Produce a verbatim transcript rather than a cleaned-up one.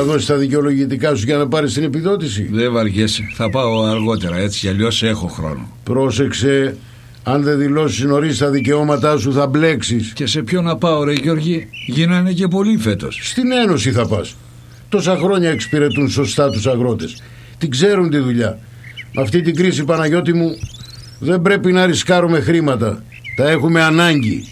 να δώσεις τα δικαιολογητικά σου για να πάρεις την επιδότηση? Δεν βαριέσαι, θα πάω αργότερα, έτσι κι αλλιώς έχω χρόνο. Πρόσεξε, αν δεν δηλώσεις νωρίς τα δικαιώματά σου θα μπλέξεις. Και σε ποιο να πάω ρε Γιώργη, γίνανε και πολλοί φέτος. Στην Ένωση θα πας. Τόσα χρόνια εξυπηρετούν σωστά τους αγρότες. Την ξέρουν τη δουλειά. Με αυτή την κρίση, Παναγιώτη μου, δεν πρέπει να ρισκάρουμε χρήματα. Τα έχουμε ανάγκη.